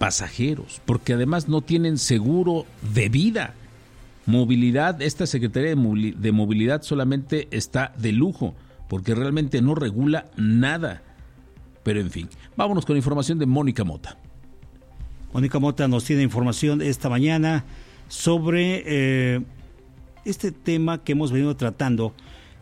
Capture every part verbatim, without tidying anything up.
pasajeros, porque además no tienen seguro de vida. Movilidad, esta Secretaría de Movilidad solamente está de lujo, porque realmente no regula nada. Pero en fin, vámonos con información de Mónica Mota. Mónica Mota nos tiene información esta mañana sobre eh, este tema que hemos venido tratando,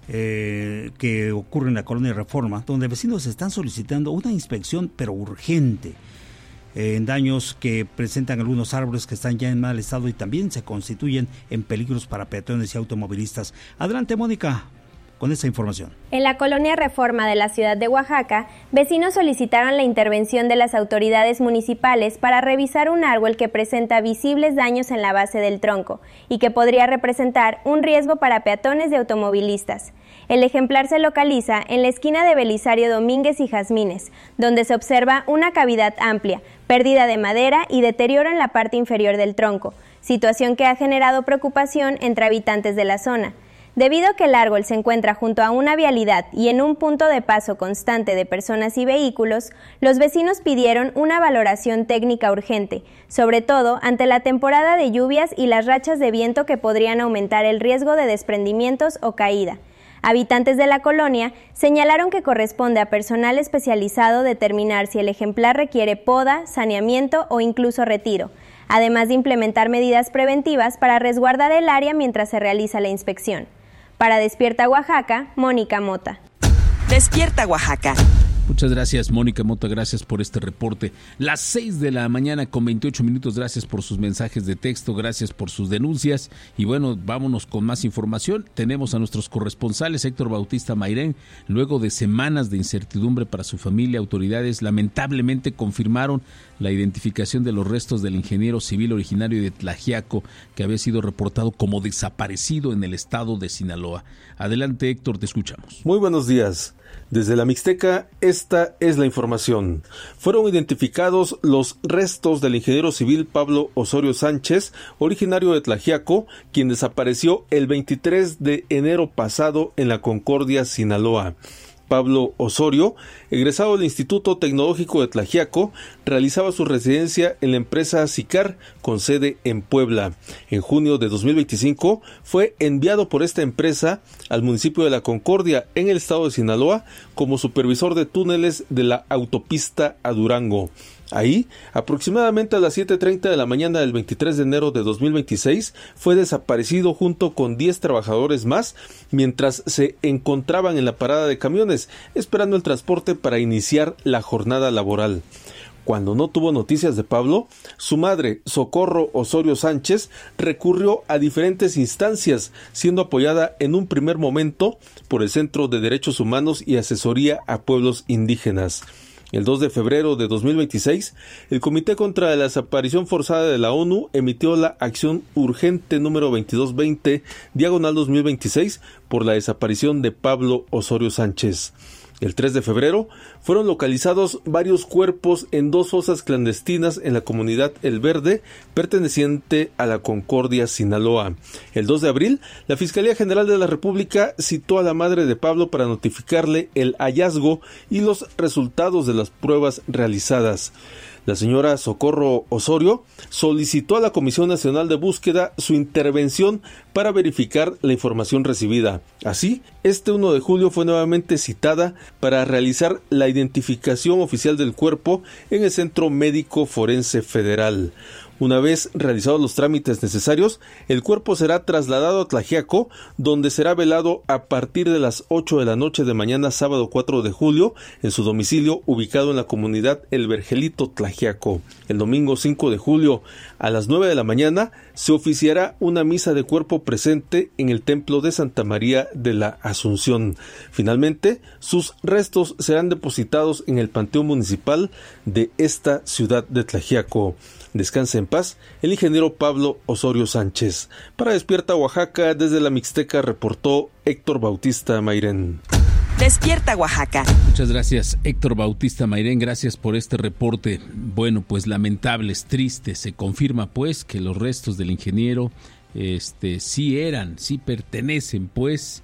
eh, que ocurre en la colonia Reforma, donde vecinos están solicitando una inspección, pero urgente, eh, en daños que presentan algunos árboles que están ya en mal estado y también se constituyen en peligros para peatones y automovilistas. Adelante, Mónica, con esta información. En la colonia Reforma de la ciudad de Oaxaca, vecinos solicitaron la intervención de las autoridades municipales para revisar un árbol que presenta visibles daños en la base del tronco y que podría representar un riesgo para peatones y automovilistas. El ejemplar se localiza en la esquina de Belisario Domínguez y Jazmines, donde se observa una cavidad amplia, pérdida de madera y deterioro en la parte inferior del tronco, situación que ha generado preocupación entre habitantes de la zona. Debido a que el árbol se encuentra junto a una vialidad y en un punto de paso constante de personas y vehículos, los vecinos pidieron una valoración técnica urgente, sobre todo ante la temporada de lluvias y las rachas de viento que podrían aumentar el riesgo de desprendimientos o caída. Habitantes de la colonia señalaron que corresponde a personal especializado determinar si el ejemplar requiere poda, saneamiento o incluso retiro, además de implementar medidas preventivas para resguardar el área mientras se realiza la inspección. Para Despierta Oaxaca, Mónica Mota. Despierta Oaxaca. Muchas gracias, Mónica Mota, gracias por este reporte. Las seis de la mañana con veintiocho minutos, gracias por sus mensajes de texto, gracias por sus denuncias. Y bueno, vámonos con más información. Tenemos a nuestros corresponsales, Héctor Bautista Mairén. Luego de semanas de incertidumbre para su familia, autoridades lamentablemente confirmaron la identificación de los restos del ingeniero civil originario de Tlaxiaco, que había sido reportado como desaparecido en el estado de Sinaloa. Adelante, Héctor, te escuchamos. Muy buenos días. Desde la Mixteca, esta es la información. Fueron identificados los restos del ingeniero civil Pablo Osorio Sánchez, originario de Tlaxiaco, quien desapareció el veintitrés de enero pasado en la Concordia, Sinaloa. Pablo Osorio, egresado del Instituto Tecnológico de Tlaxiaco, realizaba su residencia en la empresa Sicar, con sede en Puebla. En junio de dos mil veinticinco fue enviado por esta empresa al municipio de La Concordia, en el estado de Sinaloa, como supervisor de túneles de la autopista a Durango. Ahí, aproximadamente a las siete treinta de la mañana del veintitrés de enero de dos mil veintiséis, fue desaparecido junto con diez trabajadores más, mientras se encontraban en la parada de camiones, esperando el transporte para iniciar la jornada laboral. Cuando no tuvo noticias de Pablo, su madre, Socorro Osorio Sánchez, recurrió a diferentes instancias, siendo apoyada en un primer momento por el Centro de Derechos Humanos y Asesoría a Pueblos Indígenas. El dos de febrero de dos mil veintiséis, el Comité contra la Desaparición Forzada de la ONU emitió la acción urgente número veintidós veinte, diagonal dos mil veintiséis, por la desaparición de Pablo Osorio Sánchez. El tres de febrero fueron localizados varios cuerpos en dos fosas clandestinas en la comunidad El Verde, perteneciente a la Concordia, Sinaloa. El dos de abril, la Fiscalía General de la República citó a la madre de Pablo para notificarle el hallazgo y los resultados de las pruebas realizadas. La señora Socorro Osorio solicitó a la Comisión Nacional de Búsqueda su intervención para verificar la información recibida. Así, este uno de julio fue nuevamente citada para realizar la identificación oficial del cuerpo en el Centro Médico Forense Federal. Una vez realizados los trámites necesarios, el cuerpo será trasladado a Tlaxiaco, donde será velado a partir de las ocho de la noche de mañana sábado cuatro de julio en su domicilio ubicado en la comunidad El Vergelito, Tlaxiaco. El domingo cinco de julio a las nueve de la mañana se oficiará una misa de cuerpo presente en el templo de Santa María de la Asunción. Finalmente, sus restos serán depositados en el Panteón Municipal de esta ciudad de Tlaxiaco. Descanse en paz el ingeniero Pablo Osorio Sánchez. Para Despierta Oaxaca, desde la Mixteca, reportó Héctor Bautista Mairén. Despierta Oaxaca. Muchas gracias, Héctor Bautista Mairén, gracias por este reporte. Bueno, pues lamentable, es triste, se confirma pues que los restos del ingeniero este sí eran, sí pertenecen pues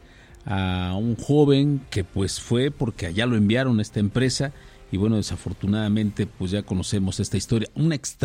a un joven que pues fue porque allá lo enviaron a esta empresa y bueno, desafortunadamente pues ya conocemos esta historia, una extraña